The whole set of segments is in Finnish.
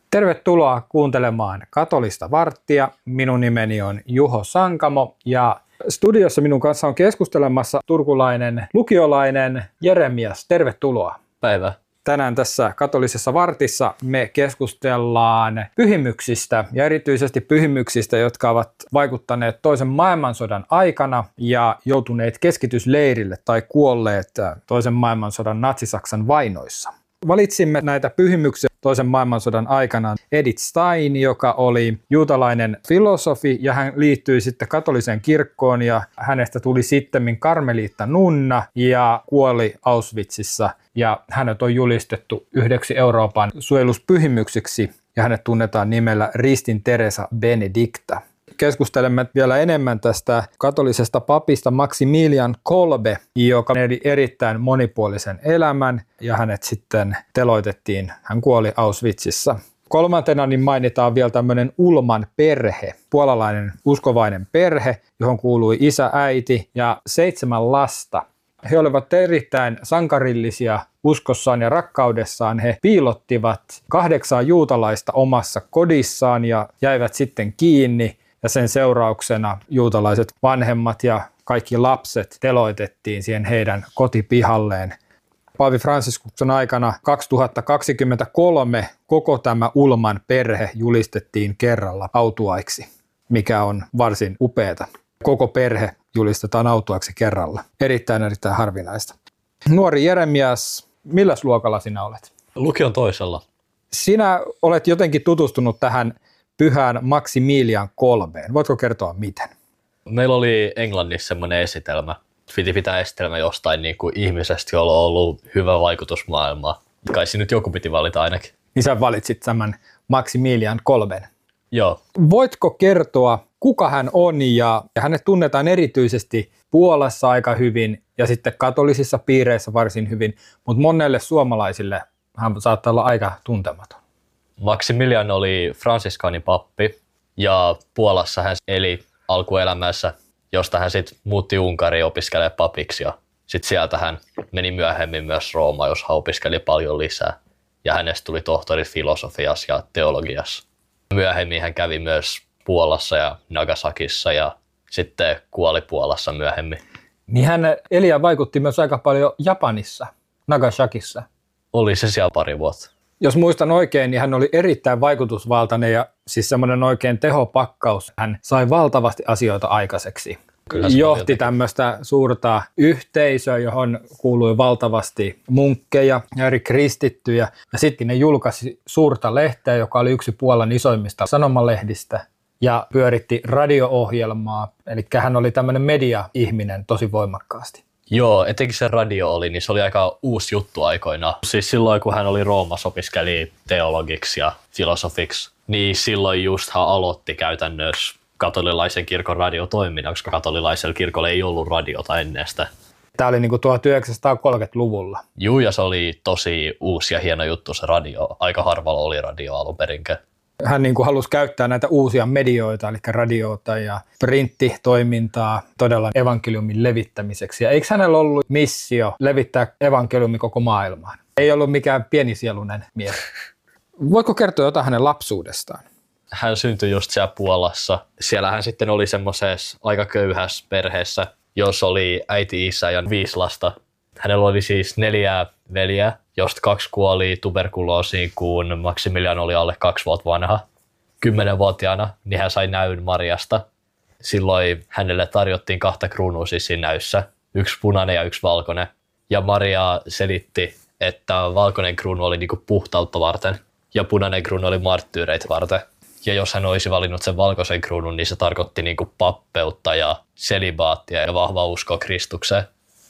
Tervetuloa kuuntelemaan Katolista varttia. Minun nimeni on Juho Sankamo ja studiossa minun kanssa on keskustelemassa turkulainen lukiolainen Jeremias. Tervetuloa. Päivä. Tänään tässä Katolisessa vartissa me keskustellaan pyhimyksistä ja erityisesti pyhimyksistä, jotka ovat vaikuttaneet toisen maailmansodan aikana ja joutuneet keskitysleirille tai kuolleet toisen maailmansodan natsi-Saksan vainoissa. Valitsimme näitä pyhimyksiä toisen maailmansodan aikana Edith Stein, joka oli juutalainen filosofi ja hän liittyi sitten katoliseen kirkkoon ja hänestä tuli sittemmin karmeliitta nunna ja kuoli Auschwitzissa ja hänet on julistettu yhdeksi Euroopan suojeluspyhimyksiksi ja hänet tunnetaan nimellä Ristin Teresa Benedicta. Keskustelemme vielä enemmän tästä katolisesta papista Maximilian Kolbe, joka eli erittäin monipuolisen elämän ja hänet sitten teloitettiin. Hän kuoli Auschwitzissa. Kolmantena niin mainitaan vielä tämmöinen Ulman perhe, puolalainen uskovainen perhe, johon kuului isä, äiti ja 7 lasta. He olivat erittäin sankarillisia uskossaan ja rakkaudessaan. He piilottivat 8 juutalaista omassa kodissaan ja jäivät sitten kiinni. Ja sen seurauksena juutalaiset vanhemmat ja kaikki lapset teloitettiin siihen heidän kotipihalleen. Paavi Fransiskuksen aikana 2023 koko tämä Ulman perhe julistettiin kerralla autuaiksi, mikä on varsin upeata. Koko perhe julistetaan autuaiksi kerralla. Erittäin harvinaista. Nuori Jeremias, milläs luokalla sinä olet? Lukion toisella. Sinä olet jotenkin tutustunut tähän pyhään Maximilian Kolbeen. Voitko kertoa miten? Meillä oli Englannissa semmoinen esitelmä. Piti pitää esitelmä jostain niin kuin ihmisestä, jolla on ollut hyvä vaikutus maailmaan. Kai siinä nyt joku piti valita ainakin. Niin sä valitsit tämän Maximilian Kolben. Joo. Voitko kertoa, kuka hän on ja hänet tunnetaan erityisesti Puolassa aika hyvin ja sitten katolisissa piireissä varsin hyvin, mutta monelle suomalaisille hän saattaa olla aika tuntematon. Maximilian oli fransiskaanipappi ja Puolassa hän eli alkuelämässä, josta hän sitten muutti Unkariin opiskelemaan papiksi ja sitten sieltä hän meni myöhemmin myös Roomaan, jos hän opiskeli paljon lisää ja hänestä tuli tohtori filosofiassa ja teologiassa. Myöhemmin hän kävi myös Puolassa ja Nagasakissa ja sitten kuoli Puolassa myöhemmin. Niin hän eli ja vaikutti myös aika paljon Japanissa, Nagasakissa. Oli se siellä pari vuotta. Jos muistan oikein, niin hän oli erittäin vaikutusvaltainen ja siis semmoinen oikein tehopakkaus. Hän sai valtavasti asioita aikaiseksi. Johti tämmöistä suurta yhteisöä, johon kuului valtavasti munkkeja ja eri kristittyjä. Ja sitten ne julkaisi suurta lehteä, joka oli yksi Puolan isoimmista sanomalehdistä ja pyöritti radio-ohjelmaa. Eli hän oli tämmöinen media-ihminen tosi voimakkaasti. Joo, etenkin se radio oli, niin se oli aika uusi juttu aikoinaan. Siis silloin, kun hän oli Roomassa, opiskeli teologiksi ja filosofiksi, niin silloin just hän aloitti käytännössä katolilaisen kirkon radiotoiminnan, koska katolilaisella kirkolla ei ollut radiota ennen sitä. Tämä oli niin kuin 1930-luvulla. Joo, ja se oli tosi uusi ja hieno juttu se radio. Aika harvalla oli radio alun perinkin. Hän niin kuin halusi käyttää näitä uusia medioita, eli radiota ja printtitoimintaa todella evankeliumin levittämiseksi. Ja eikö hänellä ollut missio levittää evankeliumi koko maailmaan? Ei ollut mikään pienisieluinen mies. Voitko kertoa jotain hänen lapsuudestaan? Hän syntyi just siellä Puolassa. Siellä hän sitten oli semmoisessa aika köyhässä perheessä, jossa oli äiti, isä ja 5 lasta. Hänellä oli siis 4 veljeä, josta 2 kuoli tuberkuloosiin, kun Maximilian oli alle 2 vuotta vanha. 10-vuotiaana niin hän sai näyn Mariasta. Silloin hänelle tarjottiin 2 kruunua siis siinä näyssä, 1 punainen ja 1 valkoinen. Ja Maria selitti, että valkoinen kruunu oli niinku puhtautta varten ja punainen kruunu oli marttyyreitä varten. Ja jos hän olisi valinnut sen valkoisen kruunun, niin se tarkoitti niinku pappeutta ja selibaattia ja vahvaa uskoa Kristukseen.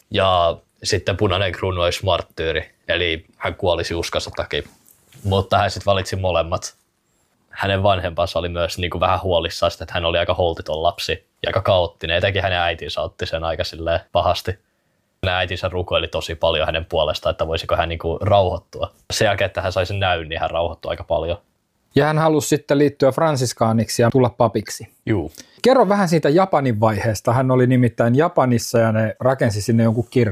Ja sitten punainen kruunu olisi marttyyri, eli hän kuolisi uskonsa takia. Mutta hän sitten valitsi molemmat. Hänen vanhempansa oli myös niin kuin vähän huolissaan, että hän oli aika holtiton lapsi ja aika kaoottinen. Etenkin hänen äitinsä otti sen aika pahasti. Hänen äitinsä rukoili tosi paljon hänen puolestaan, että voisiko hän niin kuin rauhoittua. Sen jälkeen, että hän sai sen näyn, niin hän rauhoittui aika paljon. Ja hän halusi sitten liittyä fransiskaaniksi ja tulla papiksi. Juu. Kerro vähän siitä Japanin vaiheesta. Hän oli nimittäin Japanissa ja ne rakensi sinne jonkun kirkon.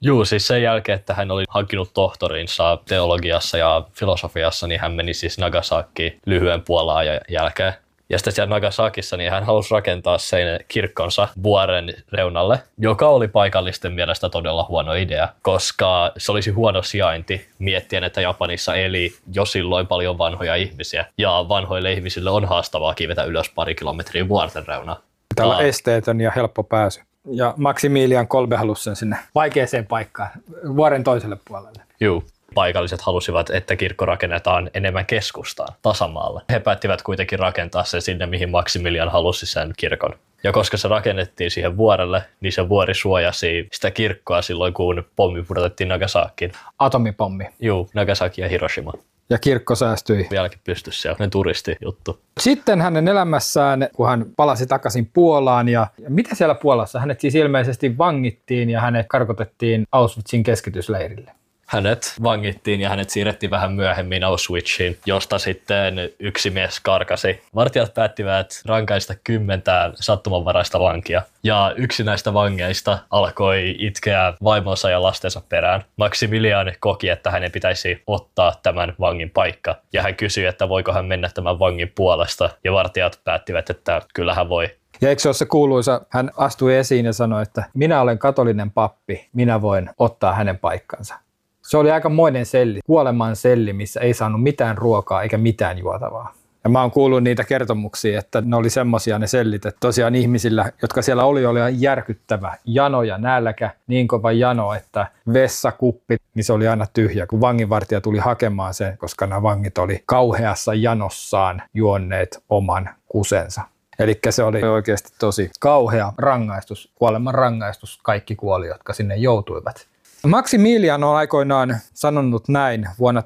Juu, siis sen jälkeen, että hän oli hankkinut tohtorinsa teologiassa ja filosofiassa, niin hän meni siis Nagasakiin lyhyen puolen jälkeen. Ja sitten siellä Nagasakissa niin hän halusi rakentaa sen kirkkonsa vuoren reunalle, joka oli paikallisten mielestä todella huono idea, koska se olisi huono sijainti miettien, että Japanissa eli jo silloin paljon vanhoja ihmisiä. Ja vanhoille ihmisille on haastavaa kiivetä ylös pari kilometriä vuorten reunaa. Täällä on esteetön ja helppo pääsy. Ja Maximilian Kolbe halusi sen sinne vaikeaseen paikkaan, vuoren toiselle puolelle. Juu. Paikalliset halusivat, että kirkko rakennetaan enemmän keskustaan, tasamaalle. He päättivät kuitenkin rakentaa sen sinne, mihin Maximilian halusi sen kirkon. Ja koska se rakennettiin siihen vuorelle, niin se vuori suojasi sitä kirkkoa silloin, kun pommi pudotettiin Nagasakiin. Atomipommi. Juu, Nagasaki ja Hiroshima. Ja kirkko säästyi. Vieläkin pystyssä, sellainen turistijuttu. Sitten hänen elämässään, kun hän palasi takaisin Puolaan, ja mitä siellä Puolassa? Hänet siis ilmeisesti vangittiin ja hänet karkotettiin Auschwitzin keskitysleirille. Hänet vangittiin ja hänet siirrettiin vähän myöhemmin Auschwitziin, josta sitten yksi mies karkasi. Vartijat päättivät rankaista 10 sattumanvaraista vankia. Ja yksi näistä vangeista alkoi itkeä vaimonsa ja lastensa perään. Maximilian koki, että hänen pitäisi ottaa tämän vangin paikka. Ja hän kysyi, että voiko hän mennä tämän vangin puolesta. Ja vartijat päättivät, että kyllä hän voi. Ja eikö se ole se kuuluisa, hän astui esiin ja sanoi, että minä olen katolinen pappi, minä voin ottaa hänen paikkansa. Se oli aikamoinen selli, kuoleman selli, missä ei saanut mitään ruokaa eikä mitään juotavaa. Ja mä oon kuullut niitä kertomuksia, että ne oli semmosia ne sellit, että tosiaan ihmisillä, jotka siellä oli järkyttävä jano ja nälkä, niin kova jano, että vessakuppi, niin se oli aina tyhjä, kun vanginvartija tuli hakemaan sen, koska nämä vangit oli kauheassa janossaan juonneet oman kusensa. Eli se oli oikeasti tosi kauhea rangaistus, kuoleman rangaistus, kaikki kuoli, jotka sinne joutuivat. Maximilian on aikoinaan sanonut näin vuonna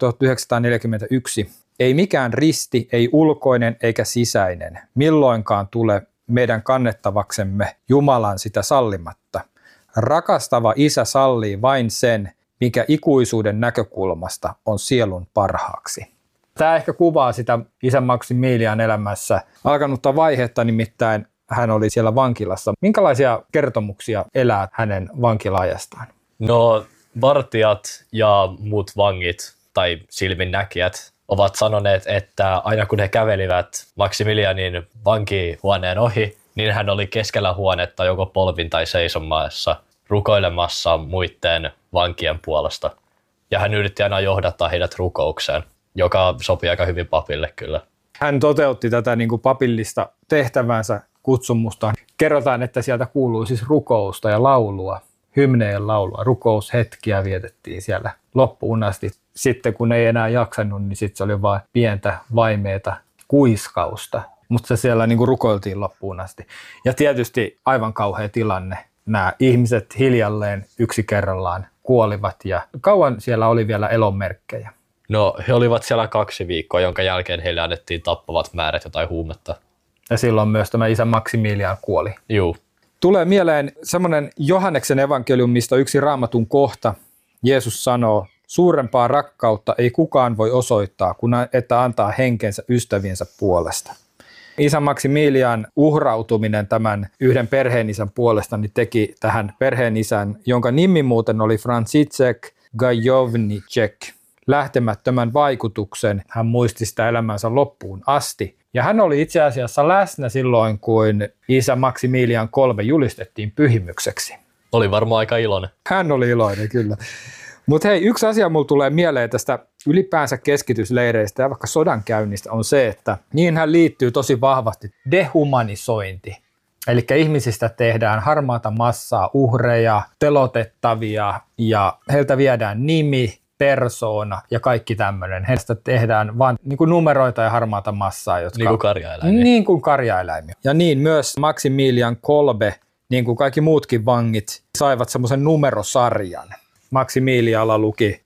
1941. Ei mikään risti, ei ulkoinen eikä sisäinen, milloinkaan tule meidän kannettavaksemme Jumalan sitä sallimatta. Rakastava isä sallii vain sen, mikä ikuisuuden näkökulmasta on sielun parhaaksi. Tämä ehkä kuvaa sitä isä Maximilian elämässä alkanutta vaihetta, nimittäin hän oli siellä vankilassa. Minkälaisia kertomuksia elää hänen vankila-ajastaan? No, vartijat ja muut vangit tai silminnäkijät ovat sanoneet, että aina kun he kävelivät Maximilianin vankihuoneen ohi, niin hän oli keskellä huonetta joko polvin tai seisomassa rukoilemassa muiden vankien puolesta. Ja hän yritti aina johdattaa heidät rukoukseen, joka sopii aika hyvin papille kyllä. Hän toteutti tätä niin kuin papillista tehtävänsä kutsumusta. Kerrotaan, että sieltä kuului siis rukousta ja laulua. Hymneen laulua, rukoushetkiä vietettiin siellä loppuun asti. Sitten kun ei enää jaksanut, niin sitten se oli vain pientä vaimeeta kuiskausta. Mutta se siellä niin kuin rukoiltiin loppuun asti. Ja tietysti aivan kauhea tilanne. Nämä ihmiset hiljalleen yksi kerrallaan kuolivat ja kauan siellä oli vielä elonmerkkejä. No, he olivat siellä 2 viikkoa, jonka jälkeen heille annettiin tappavat määrät jotain huumetta. Ja silloin myös tämä isä Maximilian kuoli. Juu. Tulee mieleen semmoinen Johanneksen evankeliumista yksi Raamatun kohta. Jeesus sanoo, suurempaa rakkautta ei kukaan voi osoittaa, kun että antaa henkensä ystäviensä puolesta. Isä Maximilian uhrautuminen tämän yhden perheenisän puolesta niin teki tähän perheenisän, jonka nimi muuten oli Franciszek Gajowniczek, lähtemättömän vaikutuksen. Hän muisti sitä elämänsä loppuun asti. Ja hän oli itse asiassa läsnä silloin, kun isä Maximilian Kolbe julistettiin pyhimykseksi. Oli varmaan aika iloinen. Hän oli iloinen, kyllä. Mutta hei, yksi asia mulle tulee mieleen tästä ylipäänsä keskitysleireistä ja vaikka sodankäynnistä on se, että niinhän liittyy tosi vahvasti dehumanisointi. Eli ihmisistä tehdään harmaata massaa, uhreja, telotettavia ja heiltä viedään nimi, persoona ja kaikki tämmöinen. Heistä tehdään vain niin kuin numeroita ja harmaata massaa. Jotka, niin kuin karjaeläimiä. Niin kuin karjaeläimiä. Ja niin myös Maximilian Kolbe, niin kuin kaikki muutkin vangit, saivat semmoisen numerosarjan. Maximilialla luki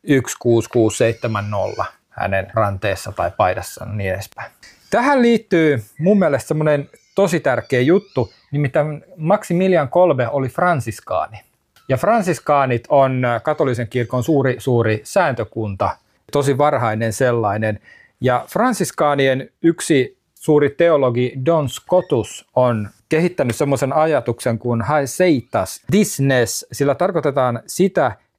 16670 hänen ranteessa tai paidassa ja niin edespäin. Tähän liittyy mun mielestä semmoinen tosi tärkeä juttu, nimittäin Maximilian Kolbe oli fransiskaani. Ja fransiskaanit on katolisen kirkon suuri sääntökunta, tosi varhainen sellainen. Ja fransiskaanien yksi suuri teologi Don Scotus on kehittänyt semmoisen ajatuksen kuin haeseitas disnes, sillä tarkoitetaan sitä,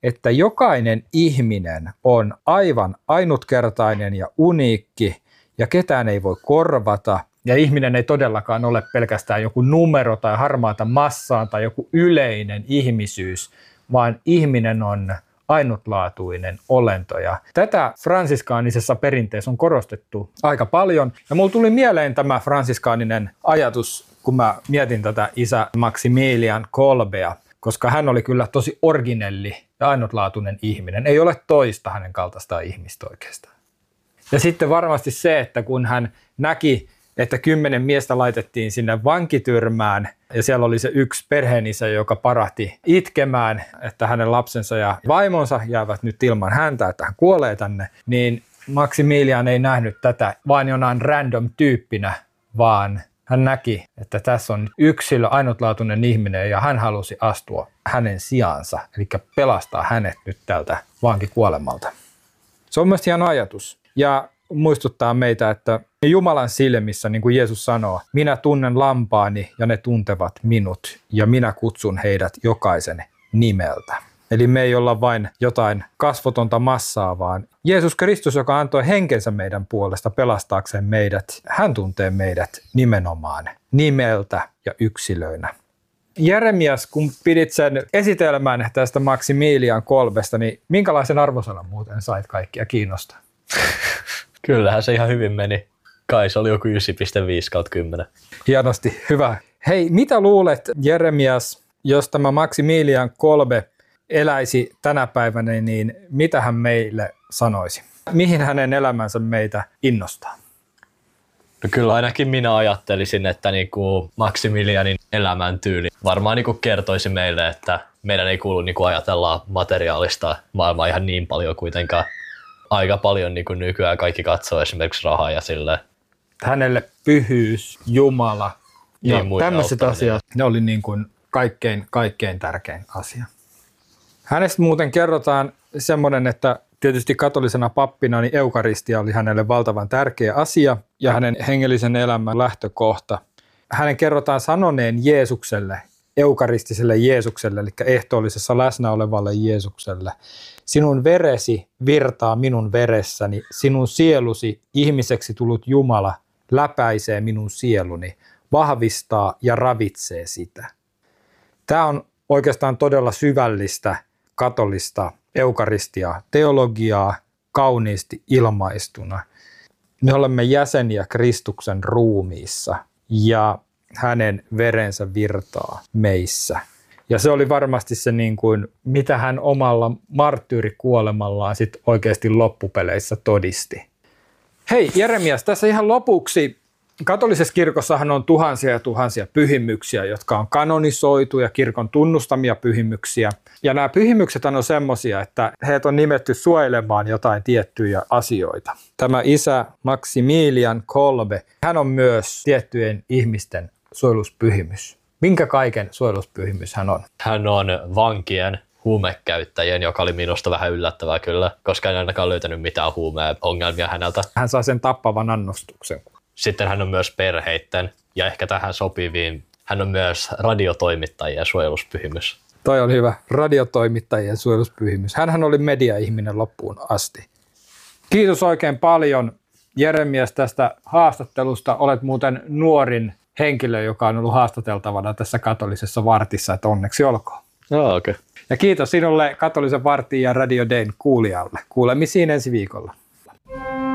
että jokainen ihminen on aivan ainutkertainen ja uniikki ja ketään ei voi korvata. Ja ihminen ei todellakaan ole pelkästään joku numero tai harmaata massaa tai joku yleinen ihmisyys, vaan ihminen on ainutlaatuinen olento. Ja tätä fransiskaanisessa perinteessä on korostettu aika paljon. Ja mulla tuli mieleen tämä fransiskaaninen ajatus, kun mä mietin tätä isä Maximilian Kolbea, koska hän oli kyllä tosi originelli ja ainutlaatuinen ihminen. Ei ole toista hänen kaltaistaan ihmistä oikeastaan. Ja sitten varmasti se, että kun hän näki, että 10 miestä laitettiin sinne vankityrmään ja siellä oli se yksi perheenisä, joka parahti itkemään, että hänen lapsensa ja vaimonsa jäävät nyt ilman häntä, että hän kuolee tänne, niin Maximilian ei nähnyt tätä vain jonain random tyyppinä, vaan hän näki, että tässä on yksilö, ainutlaatuinen ihminen ja hän halusi astua hänen sijaansa, eli pelastaa hänet nyt tältä vankikuolemalta. Se on myös hieno ajatus ja muistuttaa meitä, että Jumalan silmissä, niin kuin Jeesus sanoo, minä tunnen lampaani ja ne tuntevat minut ja minä kutsun heidät jokaisen nimeltä. Eli me ei olla vain jotain kasvotonta massaa, vaan Jeesus Kristus, joka antoi henkensä meidän puolesta pelastaakseen meidät, hän tuntee meidät nimenomaan nimeltä ja yksilöinä. Jeremias, kun pidit sen esitelmän tästä Maximilian Kolbesta, niin minkälaisen arvosanan muuten sait kaikkia kiinnostaa? Kyllähän se ihan hyvin meni. Kai se oli joku 9,5/10. Hienosti, hyvä. Hei, mitä luulet, Jeremias, jos tämä Maximilian Kolbe eläisi tänä päivänä, niin mitä hän meille sanoisi? Mihin hänen elämänsä meitä innostaa? No kyllä ainakin minä ajattelisin, että niinku Maximilianin elämäntyyli varmaan niinku kertoisi meille, että meidän ei kuulu niinku ajatella materiaalista maailmaa ihan niin paljon kuitenkaan. Aika paljon niin kuin nykyään kaikki katsoo esimerkiksi rahaa ja silleen. Hänelle pyhyys, Jumala ja niin tämmöiset asiat, ne oli niin kuin kaikkein tärkein asia. Hänestä muuten kerrotaan semmoinen, että tietysti katolisena pappina niin eukaristia oli hänelle valtavan tärkeä asia ja hänen hengellisen elämän lähtökohta. Hänen kerrotaan sanoneen Jeesukselle, eukaristiselle Jeesukselle, eli ehtoollisessa läsnä olevalle Jeesukselle, sinun veresi virtaa minun veressäni, sinun sielusi, ihmiseksi tullut Jumala, läpäisee minun sieluni, vahvistaa ja ravitsee sitä. Tämä on oikeastaan todella syvällistä katolista eukaristiaa, teologiaa, kauniisti ilmaistuna. Me olemme jäseniä Kristuksen ruumiissa ja hänen verensä virtaa meissä. Ja se oli varmasti se, niin kuin, mitä hän omalla marttyyrikuolemallaan sit oikeasti loppupeleissä todisti. Hei Jeremias, tässä ihan lopuksi. Katolisessa kirkossahan on tuhansia ja tuhansia pyhimyksiä, jotka on kanonisoitu ja kirkon tunnustamia pyhimyksiä. Ja nämä pyhimykset on semmoisia, että heitä on nimetty suojelemaan jotain tiettyjä asioita. Tämä isä Maximilian Kolbe, hän on myös tiettyjen ihmisten suojeluspyhimys. Minkä kaiken suojeluspyhimys hän on? Hän on vankien, huumekäyttäjien, joka oli minusta vähän yllättävää kyllä, koska en ainakaan löytänyt mitään huumeongelmia häneltä. Hän saa sen tappavan annostuksen. Sitten hän on myös perheitten ja ehkä tähän sopiviin. Hän on myös radiotoimittajien suojeluspyhimys. Toi oli hyvä. Radiotoimittajien suojeluspyhimys. Hänhän oli media-ihminen loppuun asti. Kiitos oikein paljon Jeremias tästä haastattelusta. Olet muuten nuorin henkilö, joka on ollut haastateltavana tässä katolisessa vartissa, että onneksi olkoon. No, okay. Ja kiitos sinulle katolisen vartin ja Radio Dayn kuulijalle. Kuulemisiin ensi viikolla.